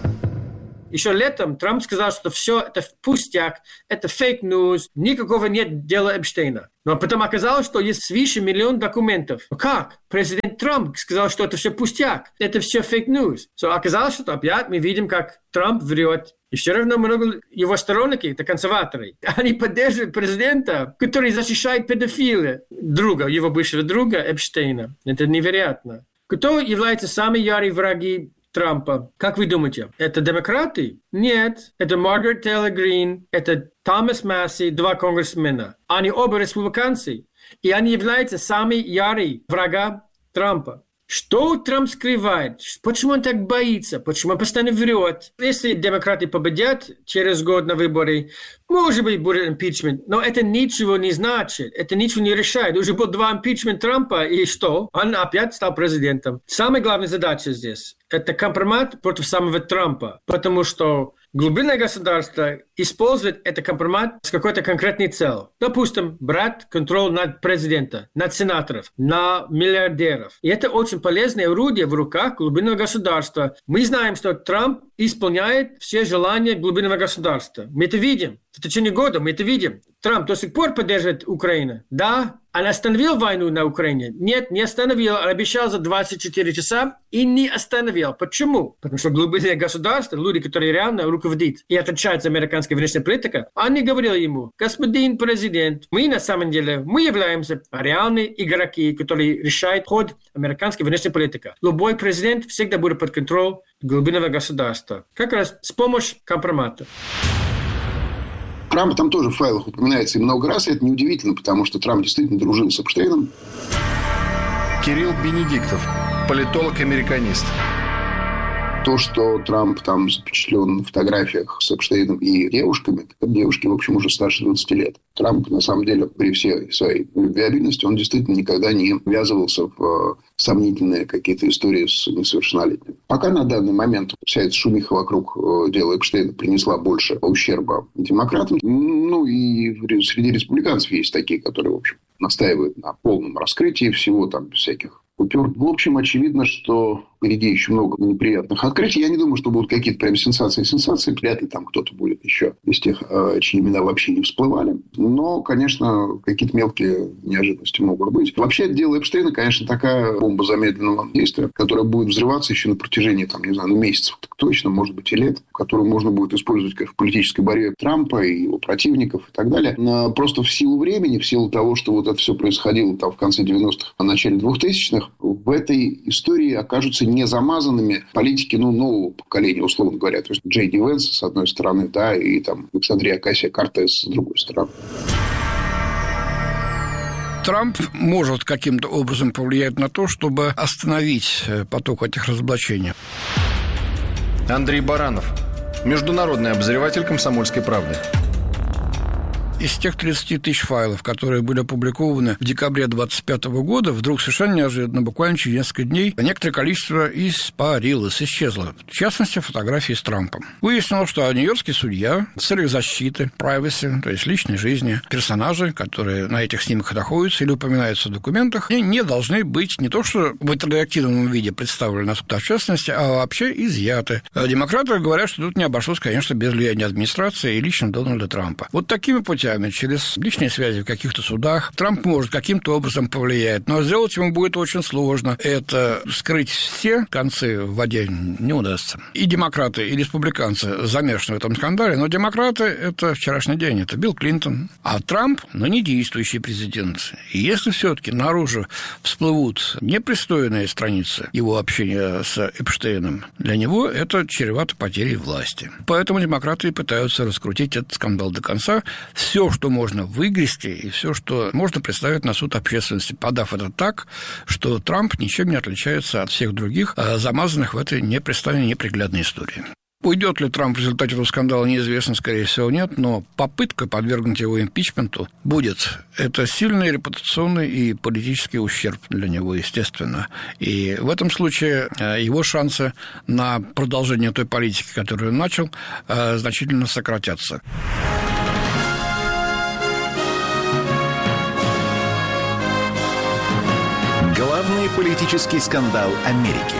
Еще летом Трамп сказал, что все это пустяк, это фейк-ньюс, никакого нет дела Эпштейна. Но потом оказалось, что есть свыше 1 миллион документов. Как? Президент Трамп сказал, что это все пустяк, это все фейк-ньюс. Оказалось, что опять мы видим, как Трамп врет. И все равно много его сторонники, это консерваторы, они поддерживают президента, который защищает педофила, друга, его бывшего друга Эпштейна. Это невероятно. Кто является самыми ярыми враги Трампа? Как вы думаете? Это демократы? Нет. Это Маргарет Тейлор Грин, это Томас Масси, 2 конгрессмена. Они оба республиканцы. И они являются самыми ярыми врага Трампа. Что Трамп скрывает? Почему он так боится? Почему он постоянно врет? Если демократы победят через год на выборы, может быть, будет импичмент, но это ничего не значит, это ничего не решает. Уже было 2 импичмента Трампа, и что? Он опять стал президентом. Самая главная задача здесь – это компромат против самого Трампа, потому что глубинное государство использует этот компромат с какой-то конкретной целью. Допустим, брать контроль над президентом, над сенаторов, над миллиардеров. И это очень полезное орудие в руках глубинного государства. Мы знаем, что Трамп исполняет все желания глубинного государства. Мы это видим. В течение года мы это видим. Трамп до сих пор поддерживает Украину. Да, он остановил войну на Украине? Нет, не остановил. Он обещал за 24 часа и не остановил. Почему? Потому что глубинное государство, люди, которые реально руководят и отвечают за американскую внешнюю политику, они говорили ему: господин президент, мы на самом деле, мы являемся реальными игроки, которые решают ход американской внешней политики. Любой президент всегда будет под контролем глубинного государства. Как раз с помощью компромата. Трамп там тоже в файлах упоминается и много раз, и это неудивительно, потому что Трамп действительно дружил с Эпштейном. Кирилл Бенедиктов, политолог-американист. То, что Трамп там запечатлен на фотографиях с Эпштейном и девушками, так девушки, в общем, уже старше 20 лет. Трамп, на самом деле, при всей своей любвеобильности, он действительно никогда не ввязывался в сомнительные какие-то истории с несовершеннолетними. Пока на данный момент вся эта шумиха вокруг дела Эпштейна принесла больше ущерба демократам. Ну, и среди республиканцев есть такие, которые, в общем, настаивают на полном раскрытии всего, там, всяких купюр. В общем, очевидно, что впереди еще много неприятных открытий. Я не думаю, что будут какие-то прям сенсации. Вряд ли там кто-то будет еще из тех, чьи имена вообще не всплывали. Но, конечно, какие-то мелкие неожиданности могут быть. Вообще, дело Эпштейна, конечно, такая бомба замедленного действия, которая будет взрываться еще на протяжении, там, не знаю, месяцев, так точно, может быть, и лет, которую можно будет использовать как в политической борьбе Трампа и его противников и так далее. Но просто в силу времени, в силу того, что вот это все происходило там в конце 90-х, а начале 2000-х, в этой истории окажутся не замазанными политики, нового поколения, условно говоря. То есть Джей Ди Венс, с одной стороны, да, и там Александрия Окасио-Кортес, с другой стороны. Трамп может каким-то образом повлиять на то, чтобы остановить поток этих разоблачений. Андрей Баранов, международный обозреватель «Комсомольской правды». Из тех 30 тысяч файлов, которые были опубликованы в декабре 2025 года, вдруг совершенно неожиданно, буквально через несколько дней, некоторое количество испарилось, исчезло. В частности, фотографии с Трампом. Выяснилось, что нью-йоркский судья в целях защиты, privacy, то есть личной жизни, персонажи, которые на этих снимках находятся или упоминаются в документах, они не должны быть не то что в интерактивном виде представлены на суд общественности, а вообще изъяты. Демократы говорят, что тут не обошлось, конечно, без влияния администрации и лично Дональда Трампа. Вот такими путями путями, через личные связи в каких-то судах, Трамп может каким-то образом повлиять. Но сделать ему будет очень сложно. Это скрыть все концы в воде не удастся. И демократы, и республиканцы замешаны в этом скандале, но демократы – это вчерашний день, это Билл Клинтон. А Трамп, не действующий президент. И если все-таки наружу всплывут непристойные страницы его общения с Эпштейном, для него это чревато потерей власти. Поэтому демократы и пытаются раскрутить этот скандал до конца. Все, что можно выгрести, и все, что можно представить на суд общественности, подав это так, что Трамп ничем не отличается от всех других, замазанных в этой непристойной, неприглядной истории. Уйдет ли Трамп в результате этого скандала, неизвестно, скорее всего, нет, но попытка подвергнуть его импичменту будет. Это сильный репутационный и политический ущерб для него, естественно. И в этом случае его шансы на продолжение той политики, которую он начал, значительно сократятся. Главный политический скандал Америки.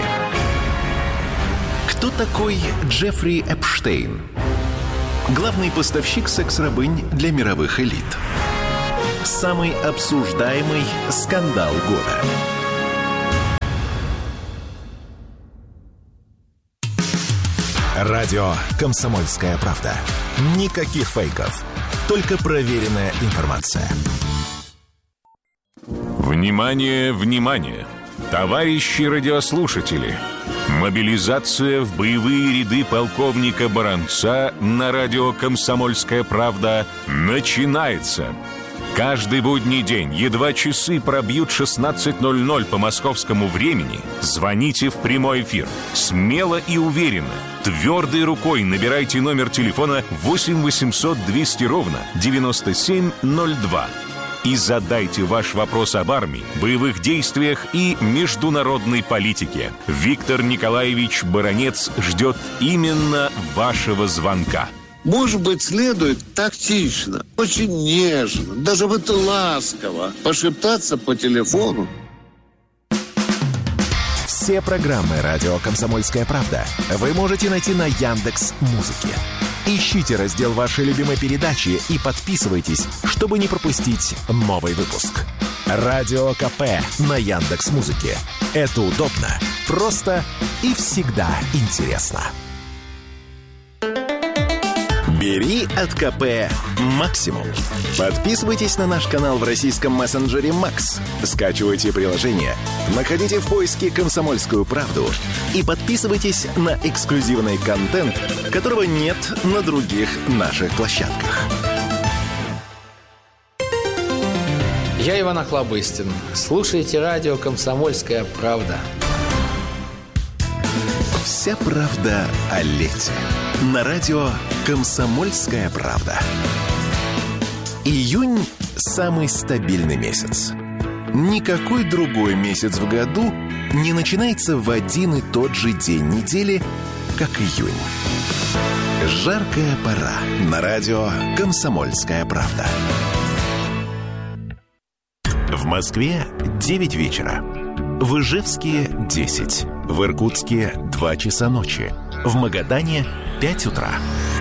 Кто такой Джеффри Эпштейн? Главный поставщик секс-рабынь для мировых элит. Самый обсуждаемый скандал года. Радио «Комсомольская правда». Никаких фейков. Только проверенная информация. Внимание, внимание! Товарищи радиослушатели! Мобилизация в боевые ряды полковника Баранца на радио «Комсомольская правда» начинается. Каждый будний день, едва часы пробьют 16:00 по московскому времени, звоните в прямой эфир. Смело и уверенно, твердой рукой набирайте номер телефона 8 800 200 ровно 9702. И задайте ваш вопрос об армии, боевых действиях и международной политике. Виктор Николаевич Баранец ждет именно вашего звонка. Может быть, следует тактично, очень нежно, даже вот ласково пошептаться по телефону. Все программы «Радио Комсомольская правда» вы можете найти на Яндекс.Музыке. Ищите раздел вашей любимой передачи и подписывайтесь, чтобы не пропустить новый выпуск. Радио КП на Яндекс.Музыке. Это удобно, просто и всегда интересно. Бери от КП максимум. Подписывайтесь на наш канал в российском мессенджере Макс. Скачивайте приложение, находите в поиске «Комсомольскую правду» и подписывайтесь на эксклюзивный контент, которого нет на других наших площадках. Я Иван Охлобыстин. Слушайте радио «Комсомольская правда». Вся правда о лете. На радио «Комсомольская правда». Июнь – самый стабильный месяц. Никакой другой месяц в году не начинается в один и тот же день недели, как июнь. Жаркая пора. На радио «Комсомольская правда». В Москве 9 вечера. В Ижевске 10. В Иркутске 2 часа ночи. В Магадане 5 утра.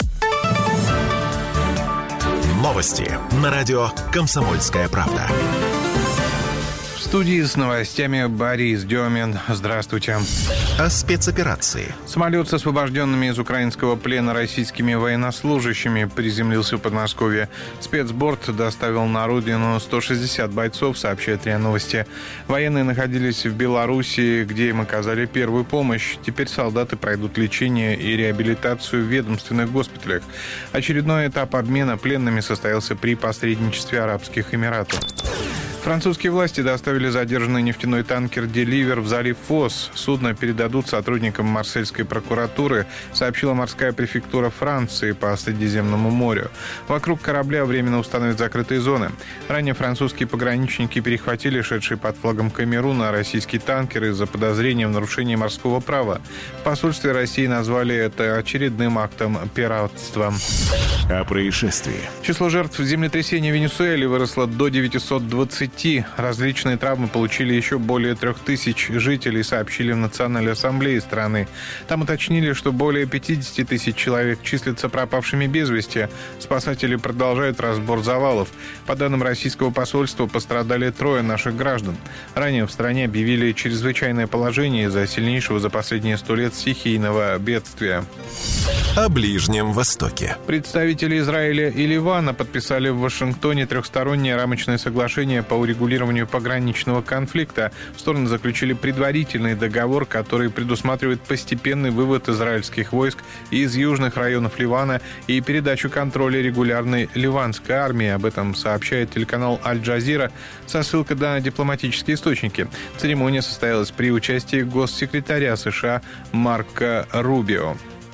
Новости на радио «Комсомольская правда». В студии с новостями Борис Демин. Здравствуйте. О спецоперации. Самолет с освобожденными из украинского плена российскими военнослужащими приземлился в Подмосковье. Спецборд доставил на родину 160 бойцов, сообщает РИА Новости. Военные находились в Белоруссии, где им оказали первую помощь. Теперь солдаты пройдут лечение и реабилитацию в ведомственных госпиталях. Очередной этап обмена пленными состоялся при посредничестве Арабских Эмиратов. Французские власти доставили задержанный нефтяной танкер «Деливер» в залив Фос. Судно передадут сотрудникам марсельской прокуратуры, сообщила морская префектура Франции по Средиземному морю. Вокруг корабля временно установят закрытые зоны. Ранее французские пограничники перехватили шедший под флагом Камеруна российский танкер из-за подозрения в нарушении морского права. В посольстве России назвали это очередным актом пиратства. О происшествии. Число жертв землетрясения в Венесуэле выросло до 920. Различные травмы получили еще более 3000 жителей, сообщили в Национальной ассамблее страны. Там уточнили, что более 50 тысяч человек числятся пропавшими без вести. Спасатели продолжают разбор завалов. По данным российского посольства, пострадали 3 наших граждан. Ранее в стране объявили чрезвычайное положение из-за сильнейшего за последние 100 лет стихийного бедствия. О Ближнем Востоке. Представители Израиля и Ливана подписали в Вашингтоне трехстороннее рамочное соглашение по урегулированию пограничного конфликта. Стороны заключили предварительный договор, который предусматривает постепенный вывод израильских войск из южных районов Ливана и передачу контроля регулярной ливанской армии. Об этом сообщает телеканал Аль-Джазира со ссылкой на дипломатические источники. Церемония состоялась при участии госсекретаря США Марко Рубио.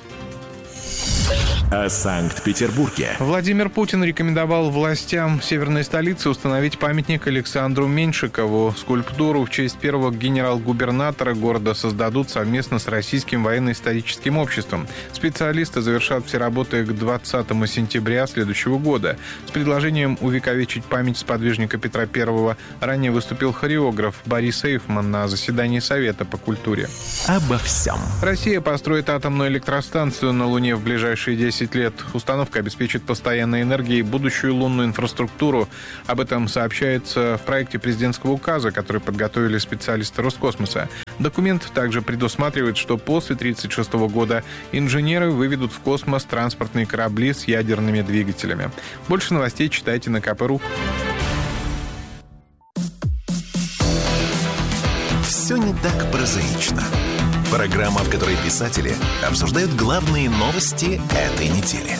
О Санкт-Петербурге. Владимир Путин рекомендовал властям северной столицы установить памятник Александру Меньшикову. Скульптуру в честь первого генерал-губернатора города создадут совместно с Российским военно-историческим обществом. Специалисты завершат все работы к 20 сентября следующего года. С предложением увековечить память сподвижника Петра I ранее выступил хореограф Борис Эйфман на заседании Совета по культуре. Обо всем. Россия построит атомную электростанцию на Луне в ближайшие 10 лет. Установка обеспечит постоянной энергией будущую лунную инфраструктуру. Об этом сообщается в проекте президентского указа, который подготовили специалисты Роскосмоса. Документ также предусматривает, что после 1936 года инженеры выведут в космос транспортные корабли с ядерными двигателями. Больше новостей читайте на kp.ru. Все не так прозаично. Программа, в которой писатели обсуждают главные новости этой недели.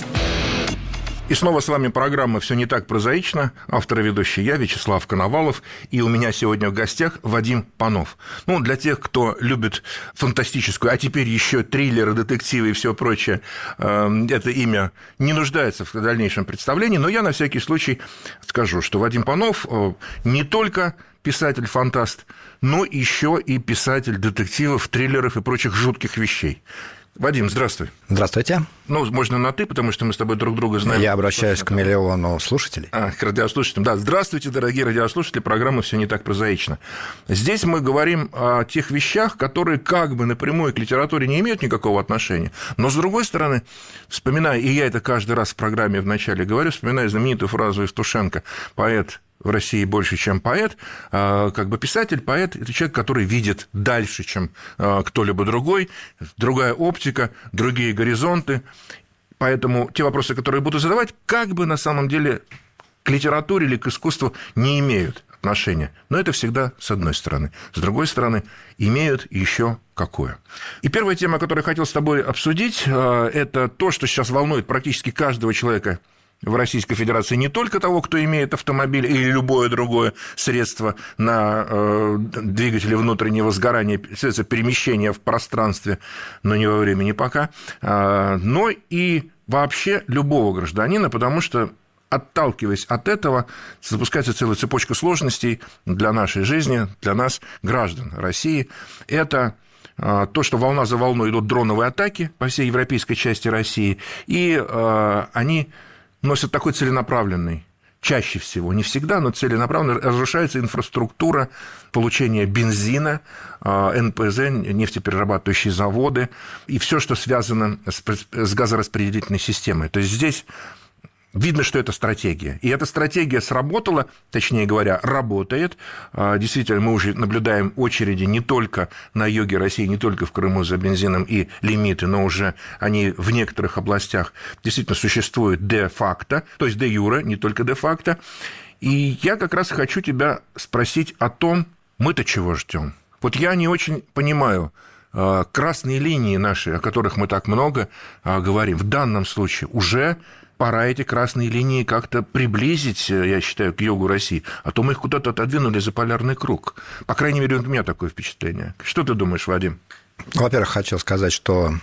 И снова с вами программа «Все не так прозаично». Автор и ведущий я, Вячеслав Коновалов. И у меня сегодня в гостях Вадим Панов. Ну, для тех, кто любит фантастическую, а теперь еще триллеры, детективы и все прочее, это имя не нуждается в дальнейшем представлении. Но я на всякий случай скажу, что Вадим Панов не только писатель-фантаст, но еще и писатель детективов, триллеров и прочих жутких вещей. Вадим, здравствуй. Здравствуйте. Ну, можно на «ты», потому что мы с тобой друг друга знаем. Я обращаюсь к миллиону слушателей. К радиослушателям. Да, здравствуйте, дорогие радиослушатели, программа «Все не так прозаично». Здесь мы говорим о тех вещах, которые как бы напрямую к литературе не имеют никакого отношения, но, с другой стороны, вспоминая, и я это каждый раз в программе вначале говорю, вспоминая знаменитую фразу Евтушенко «Поэт в России больше, чем поэт», как бы писатель, поэт – это человек, который видит дальше, чем кто-либо другой, другая оптика, другие горизонты. Поэтому те вопросы, которые буду задавать, как бы на самом деле к литературе или к искусству не имеют отношения. Но это всегда с одной стороны. С другой стороны, имеют еще какое. И первая тема, которую я хотел с тобой обсудить, это то, что сейчас волнует практически каждого человека в Российской Федерации, не только того, кто имеет автомобиль или любое другое средство на двигателе внутреннего сгорания, средство перемещения в пространстве, но не во времени пока, но и вообще любого гражданина, потому что, отталкиваясь от этого, запускается целая цепочка сложностей для нашей жизни, для нас, граждан России. Это то, что волна за волной идут дроновые атаки по всей европейской части России, и они носят такой целенаправленный, чаще всего, не всегда, но целенаправленно разрушается инфраструктура получения бензина, НПЗ, нефтеперерабатывающие заводы и все, что связано с газораспределительной системой. То есть здесь видно, что это стратегия. И эта стратегия сработала, точнее говоря, работает. Действительно, мы уже наблюдаем очереди не только на юге России, не только в Крыму за бензином и лимиты, но уже они в некоторых областях действительно существуют де-факто, то есть де-юре, не только де-факто. И я как раз хочу тебя спросить о том, мы-то чего ждем. Вот я не очень понимаю красные линии наши, о которых мы так много говорим. В данном случае уже пора эти красные линии как-то приблизить, я считаю, к югу России, а то мы их куда-то отодвинули за полярный круг. По крайней мере, у меня такое впечатление. Что ты думаешь, Вадим? Во-первых, хочу сказать, что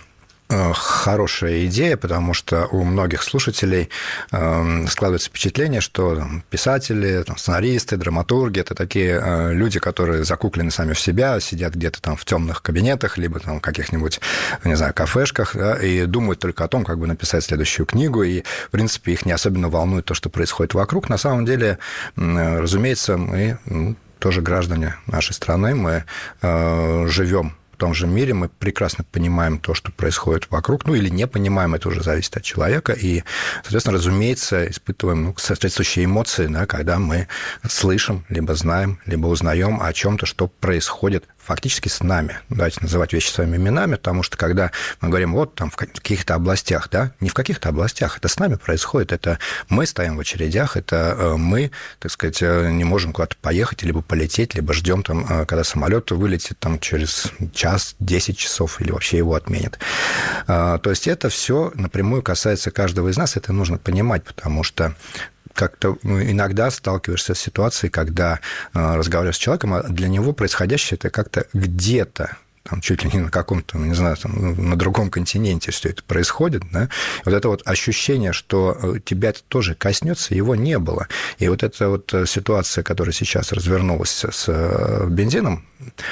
хорошая идея, потому что у многих слушателей складывается впечатление, что писатели, сценаристы, драматурги – это такие люди, которые закуклены сами в себя, сидят где-то там в темных кабинетах, либо там в каких-нибудь, не знаю, кафешках, да, и думают только о том, как бы написать следующую книгу, и, в принципе, их не особенно волнует то, что происходит вокруг. На самом деле, разумеется, мы тоже граждане нашей страны, мы живем в том же мире, мы прекрасно понимаем то, что происходит вокруг, или не понимаем, это уже зависит от человека, и, соответственно, разумеется, испытываем соответствующие эмоции, да, когда мы слышим, либо знаем, либо узнаем о чем-то, что происходит фактически с нами. Давайте называть вещи своими именами, потому что когда мы говорим, вот там в каких-то областях, да, не в каких-то областях, это с нами происходит, это мы стоим в очередях, это мы, так сказать, не можем куда-то поехать, либо полететь, либо ждем там, когда самолет вылетит там через час, 10 часов, или вообще его отменят. То есть это все напрямую касается каждого из нас, это нужно понимать, потому что как-то иногда сталкиваешься с ситуацией, когда разговариваешь с человеком, а для него происходящее это как-то где-то, там, чуть ли не на каком-то, не знаю, там, на другом континенте все это происходит, да? Вот это вот ощущение, что тебя это тоже коснется, его не было. И вот эта вот ситуация, которая сейчас развернулась с бензином,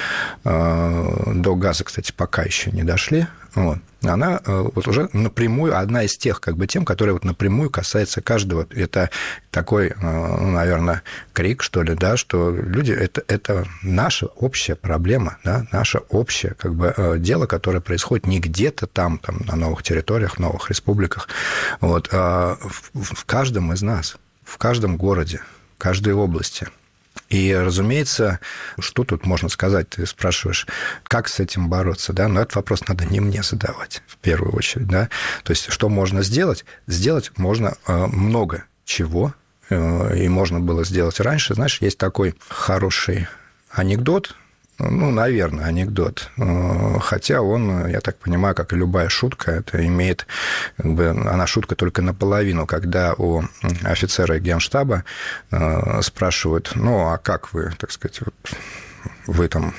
до газа, кстати, пока еще не дошли, вот, она вот уже напрямую, одна из тех как бы тем, которая вот напрямую касается каждого. Это такой, наверное, крик, что ли, да, что люди, это наша общая проблема, да, наше общее как бы дело, которое происходит не где-то там на новых территориях, в новых республиках, вот, а в каждом из нас, в каждом городе, в каждой области. И, разумеется, что тут можно сказать? Ты спрашиваешь, как с этим бороться, да? Но этот вопрос надо не мне задавать в первую очередь, да? То есть, что можно сделать? Сделать можно много чего, и можно было сделать раньше. Знаешь, есть такой хороший анекдот, наверное, анекдот. Хотя он, я так понимаю, как и любая шутка, это имеет, как бы, она шутка только наполовину, когда у офицера Генштаба спрашивают, а как вы, так сказать, вы там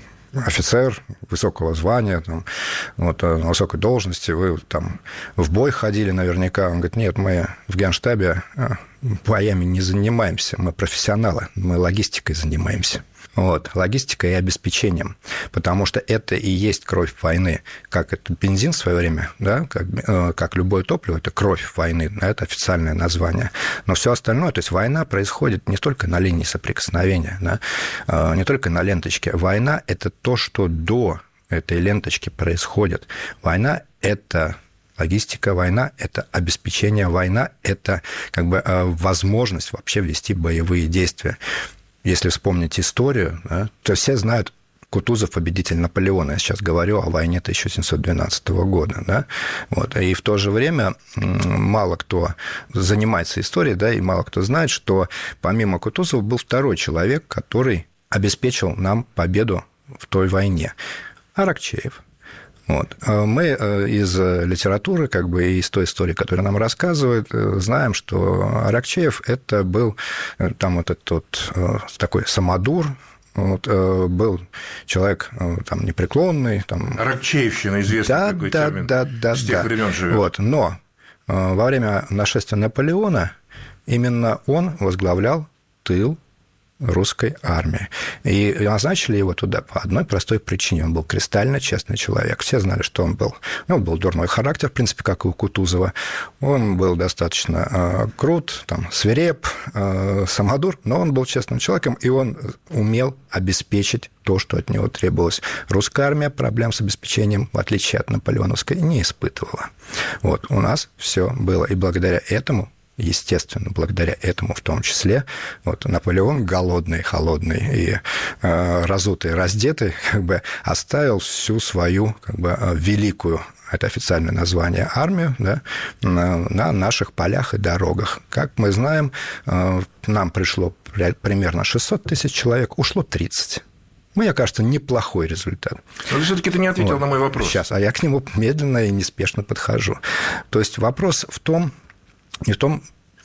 офицер высокого звания, там, вот, на высокой должности, вы там в бой ходили наверняка. Он говорит, нет, мы в Генштабе боями не занимаемся, мы профессионалы, мы логистикой занимаемся. Вот, логистикой и обеспечением, потому что это и есть кровь войны. Как это бензин в свое время, да, как любое топливо, это кровь войны, это официальное название. Но все остальное, то есть война происходит не только на линии соприкосновения, да, не только на ленточке. Война – это то, что до этой ленточки происходит. Война – это логистика, война – это обеспечение, война – это как бы возможность вообще вести боевые действия. Если вспомнить историю, да, то все знают Кутузов, победитель Наполеона. Я сейчас говорю о войне 1712 года. Да? Вот. И в то же время мало кто занимается историей, да, и мало кто знает, что помимо Кутузова был второй человек, который обеспечил нам победу в той войне – Аракчеев. Вот. Мы из литературы, как бы, и из той истории, которую нам рассказывают, знаем, что Аракчеев – это был там вот этот вот такой самодур, вот, был человек там непреклонный. Там... Аракчеевщина, известный такой термин, с тех времен живет. Вот. Но во время нашествия Наполеона именно он возглавлял тыл русской армии. И назначили его туда по одной простой причине. Он был кристально честный человек. Все знали, что он был. Он был дурной характер, в принципе, как и у Кутузова. Он был достаточно крут, там, свиреп, самодур, но он был честным человеком, и он умел обеспечить то, что от него требовалось. Русская армия проблем с обеспечением, в отличие от наполеоновской, не испытывала. Вот. У нас все было. И благодаря этому, естественно, благодаря этому в том числе, вот Наполеон, голодный, холодный и разутый, раздетый, как бы оставил всю свою, как бы, великую, это официальное название, армию, да, на наших полях и дорогах. Как мы знаем, нам пришло примерно 600 тысяч человек, ушло 30. Мне кажется, неплохой результат. Но все-таки ты не ответил на мой вопрос. Сейчас, а я к нему медленно и неспешно подхожу. То есть вопрос в том, не в том,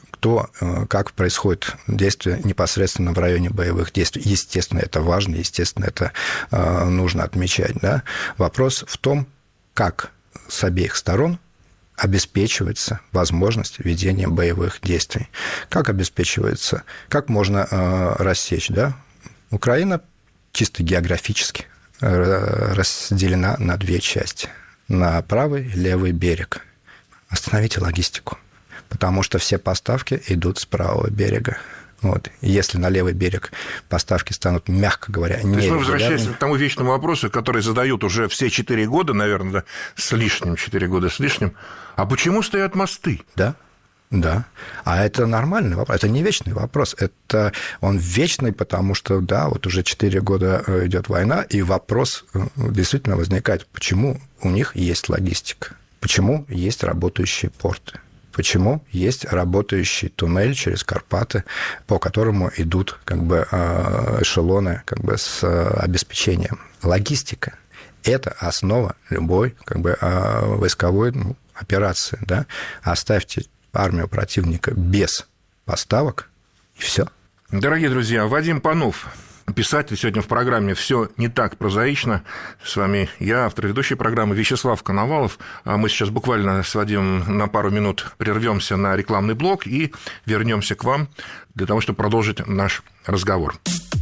как происходит действие непосредственно в районе боевых действий. Естественно, это важно, естественно, это нужно отмечать. Да? Вопрос в том, как с обеих сторон обеспечивается возможность ведения боевых действий. Как обеспечивается? Как можно рассечь? Да? Украина чисто географически разделена на две части. На правый и левый берег. Остановите логистику. Потому что все поставки идут с правого берега. Вот. Если на левый берег поставки станут, мягко говоря, нерегулярными... То есть мы возвращаемся к тому вечному вопросу, который задают уже все 4 года, наверное, да, с лишним, 4 года с лишним. А почему стоят мосты? Да. Да, а это нормальный вопрос, это не вечный вопрос, это он вечный, потому что, да, вот уже 4 года идет война, и вопрос действительно возникает, почему у них есть логистика, почему есть работающие порты, почему есть работающий туннель через Карпаты, по которому идут как бы эшелоны как бы с обеспечением. Логистика – это основа любой как бы войсковой операции, да, оставьте армию противника без поставок, и все. Дорогие друзья, Вадим Панов, писатель, сегодня в программе «Все не так прозаично». С вами я, автор ведущей программы, Вячеслав Коновалов. Мы сейчас буквально с Вадимом на пару минут прервемся на рекламный блок и вернемся к вам для того, чтобы продолжить наш разговор.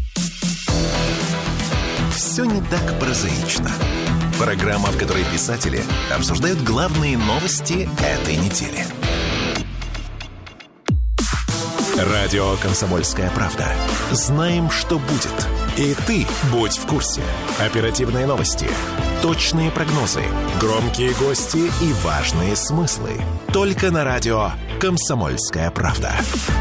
«Все не так прозаично». Программа, в которой писатели обсуждают главные новости этой недели. Радио «Комсомольская правда». Знаем, что будет. И ты будь в курсе. Оперативные новости, точные прогнозы, громкие гости и важные смыслы. Только на радио «Комсомольская правда».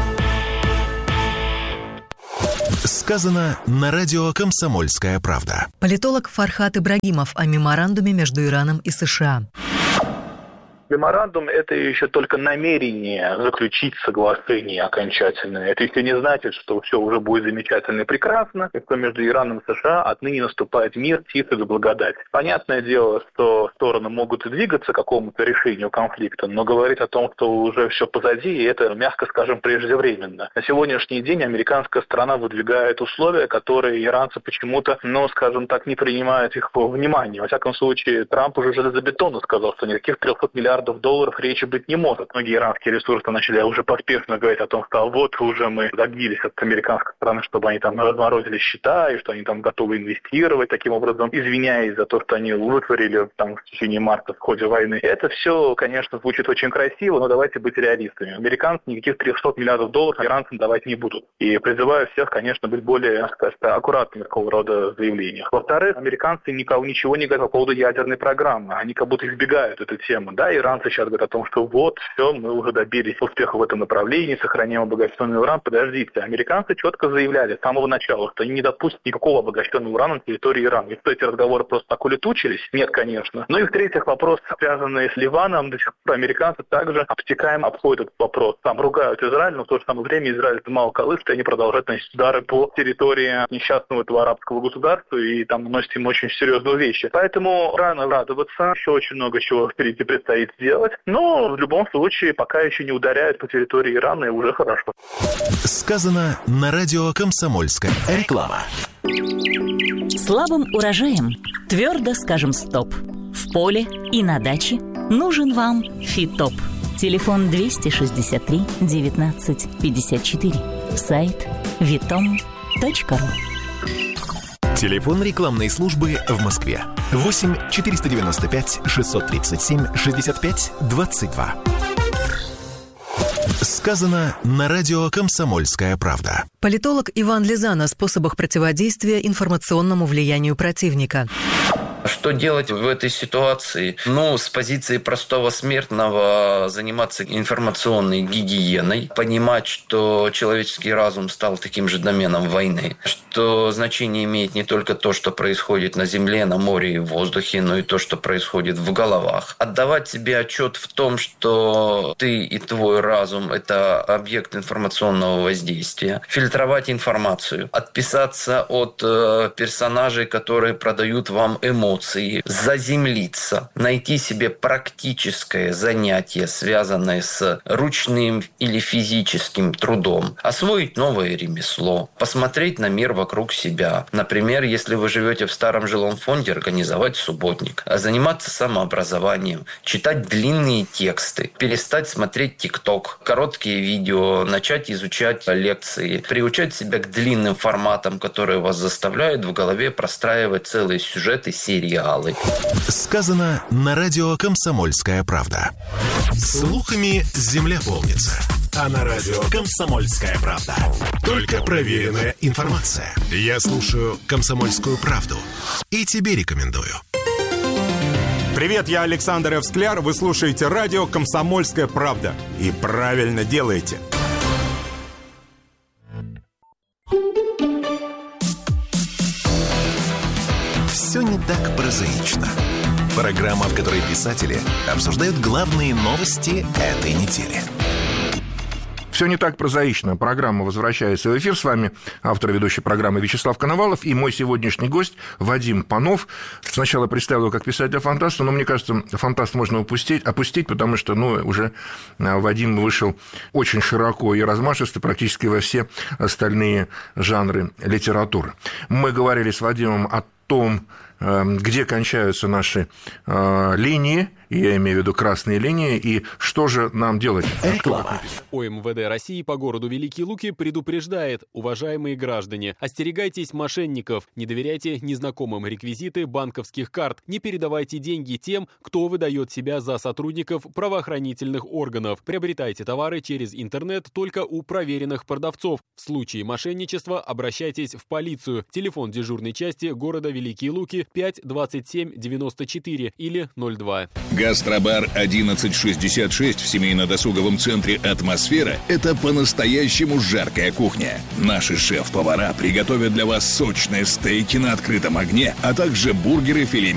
Сказано на радио «Комсомольская правда». Политолог Фархат Ибрагимов о меморандуме между Ираном и США. Меморандум – это еще только намерение заключить соглашение окончательное. Это еще не значит, что все уже будет замечательно и прекрасно, и что между Ираном и США отныне наступает мир, тихо и благодать. Понятное дело, что стороны могут двигаться к какому-то решению конфликта, но говорить о том, что уже все позади, это, мягко скажем, преждевременно. На сегодняшний день американская сторона выдвигает условия, которые иранцы почему-то, скажем так, не принимают их во внимание. Во всяком случае, Трамп уже железобетонно сказал, что никаких 300 миллиардов долларов речи быть не может. Многие иранские ресурсы начали уже поспешно говорить о том, что вот уже мы добились от американской стороны, чтобы они там разморозили счета, и что они там готовы инвестировать, таким образом извиняясь за то, что они вытворили там в течение марта в ходе войны. Это все, конечно, звучит очень красиво, но давайте быть реалистами. Американцы никаких 300 миллиардов долларов иранцам давать не будут. И призываю всех, конечно, быть более, аккуратными в такого рода заявлениях. Во-вторых, американцы ничего не говорят по поводу ядерной программы. Они как будто избегают этой темы. Да, иранцы сейчас говорят о том, что вот, все, мы уже добились успеха в этом направлении, сохраняем обогащенный уран. Подождите, американцы четко заявляли с самого начала, что они не допустят никакого обогащенного урана на территории Ирана. И что эти разговоры просто так улетучились? Нет, конечно. Ну и в-третьих, вопрос, связанный с Ливаном, до сих пор американцы также обтекаемо обходят этот вопрос. Там ругают Израиль, но в то же самое время Израиль мало колышет, и они продолжают наносить удары по территории несчастного этого арабского государства, и там наносят им очень серьезные вещи. Поэтому рано радоваться, еще очень много чего впереди предстоит сделать, но в любом случае пока еще не ударяют по территории Ирана, и уже хорошо. Сказано на радио «Комсомольская». Реклама. Слабым урожаем твердо скажем «стоп». В поле и на даче нужен вам Фитоп. Телефон 263 19 54. Сайт vitom.ru. Телефон рекламной службы в Москве 8 495 637 65 22. Сказано на радио «Комсомольская правда». Политолог Иван Лизан о способах противодействия информационному влиянию противника. Что делать в этой ситуации? С позиции простого смертного заниматься информационной гигиеной, понимать, что человеческий разум стал таким же доменом войны, что значение имеет не только то, что происходит на земле, на море и в воздухе, но и то, что происходит в головах. Отдавать себе отчет в том, что ты и твой разум – это объект информационного воздействия. Фильтровать информацию. Отписаться от персонажей, которые продают вам эмоции. эмоции, заземлиться, найти себе практическое занятие, связанное с ручным или физическим трудом, освоить новое ремесло, посмотреть на мир вокруг себя. Например, если вы живете в старом жилом фонде, организовать субботник, заниматься самообразованием, читать длинные тексты, перестать смотреть ТикТок, короткие видео, начать изучать лекции, приучать себя к длинным форматам, которые вас заставляют в голове простраивать целые сюжеты, сериалы. Сказано на радио «Комсомольская правда». Слухами земля полнится. А на радио «Комсомольская правда» только проверенная информация. Я слушаю «Комсомольскую правду» и тебе рекомендую. Привет, я Александр Эвскляр. Вы слушаете радио «Комсомольская правда». И правильно делаете. Все не так прозаично. Программа, в которой писатели обсуждают главные новости этой недели. Все не так прозаично. Программа возвращается в эфир. С вами автор и ведущий программы Вячеслав Коновалов и мой сегодняшний гость Вадим Панов. Сначала представил его как писателя-фантаста, но мне кажется, фантаст можно опустить, потому что уже Вадим вышел очень широко и размашисто практически во все остальные жанры литературы. Мы говорили с Вадимом о том, где кончаются наши линии, я имею в виду красные линии, и что же нам делать? Реклама. ОМВД России по городу Великие Луки предупреждает: уважаемые граждане, остерегайтесь мошенников, не доверяйте незнакомым реквизиты банковских карт, не передавайте деньги тем, кто выдает себя за сотрудников правоохранительных органов, приобретайте товары через интернет только у проверенных продавцов. В случае мошенничества обращайтесь в полицию. Телефон дежурной части города Великие Луки 5 27 94 или 02. Гастробар 1166 в семейно-досуговом центре «Атмосфера» — это по-настоящему жаркая кухня. Наши шеф-повара приготовят для вас сочные стейки на открытом огне, а также бургеры, филе